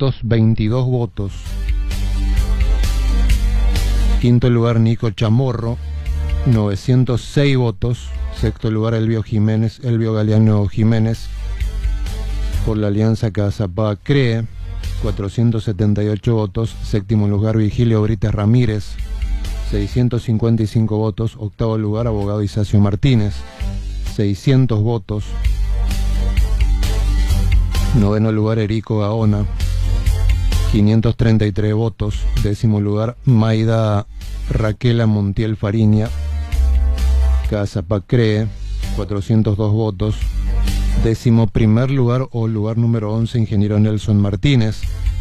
822 votos. Quinto lugar, Nico Chamorro, 906 votos. Sexto lugar, Elvio Galeano Jiménez, por la Alianza Cazapá Cree, 478 votos. Séptimo lugar, Vigilio Brites Ramírez, 655 votos. Octavo lugar, Abogado Isacio Martínez, 600 votos. Noveno lugar, Erico Gaona, 533 votos. Décimo lugar, Maida Raquela Montiel Fariña, Cazapá Cree, 402 votos. Décimo primer lugar, o lugar número 11, Ingeniero Nelson Martínez,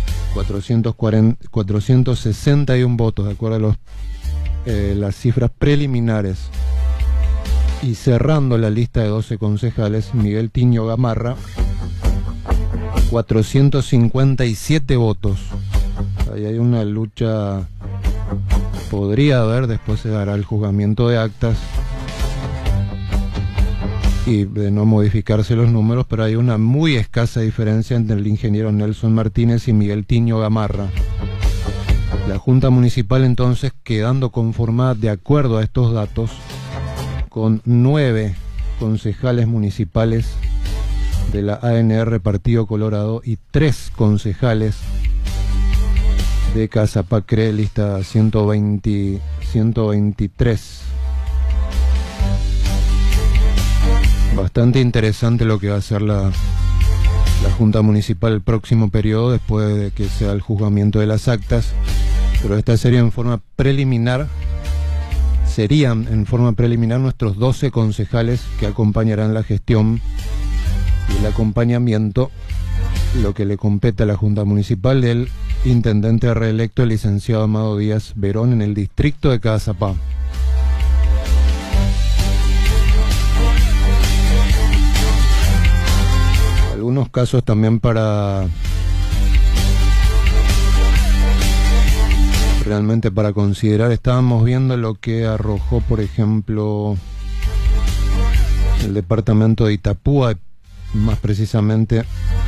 461 votos, de acuerdo a las cifras preliminares. Y cerrando la lista de 12 concejales, Miguel Tiño Gamarra, 457 votos. Ahí hay una lucha, podría haber, después se dará el juzgamiento de actas y de no modificarse los números, pero hay una muy escasa diferencia entre el ingeniero Nelson Martínez y Miguel Tiño Gamarra. La Junta Municipal entonces quedando conformada de acuerdo a estos datos con 9 concejales municipales de la ANR Partido Colorado y 3 concejales de Cazapá Cree, lista 123. Bastante interesante lo que va a hacer la Junta Municipal el próximo periodo, después de que sea el juzgamiento de las actas. Pero esta serían en forma preliminar nuestros 12 concejales que acompañarán la gestión y el acompañamiento, lo que le compete a la Junta Municipal, del intendente reelecto, el licenciado Amado Díaz Verón, en el distrito de Cazapá. Algunos casos también realmente para considerar. Estábamos viendo lo que arrojó, por ejemplo, el departamento de Itapúa, más precisamente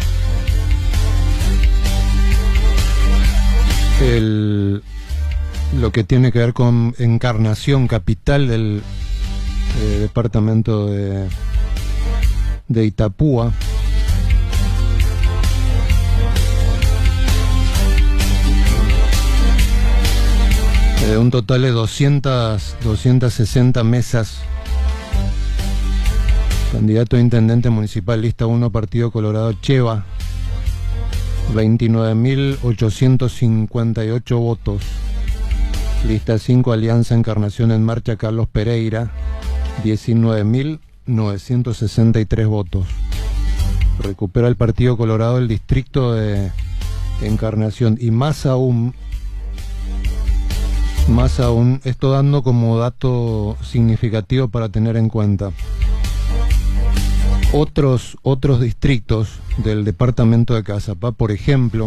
lo que tiene que ver con Encarnación, capital del departamento de Itapúa. Un total de 260 mesas. Candidato a intendente municipal, lista 1, Partido Colorado Cheva, 29.858 votos. Lista 5, Alianza Encarnación en Marcha, Carlos Pereira, 19.963 votos. Recupera el Partido Colorado el distrito de Encarnación, y más aún, esto dando como dato significativo para tener en cuenta. Otros distritos del departamento de Cazapá, por ejemplo,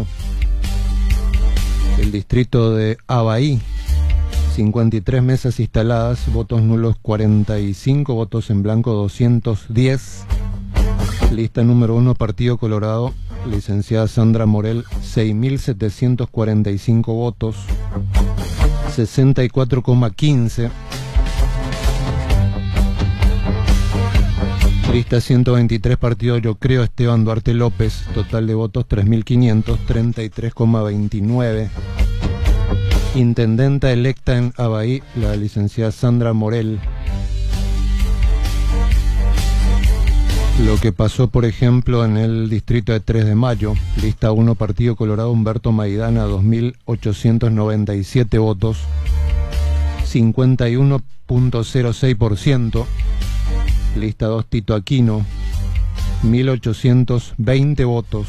el distrito de Abaí, 53 mesas instaladas, votos nulos 45, votos en blanco 210. Lista número 1, Partido Colorado, licenciada Sandra Morel, 6.745 votos, 64,15. Lista 123, Partido Yo Creo, Esteban Duarte López, total de votos 3.500, 33,29. Intendenta electa en Abaí, la licenciada Sandra Morel. Lo que pasó, por ejemplo, en el distrito de 3 de Mayo, lista 1, Partido Colorado, Humberto Maidana, 2.897 votos, 51,06%. Lista 2, Tito Aquino, 1.820 votos,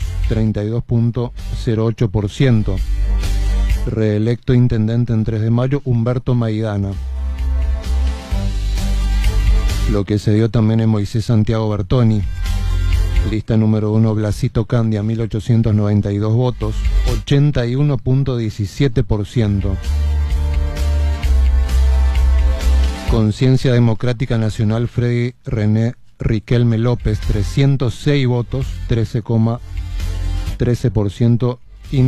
32,08%. Reelecto intendente en 3 de Mayo, Humberto Maidana. Lo que se dio también en Moisés Santiago Bertoni, lista número 1, Blasito Candia, 1.892 votos, 81,17%. Conciencia Democrática Nacional, Freddy René Riquelme López, 306 votos, 13,13%.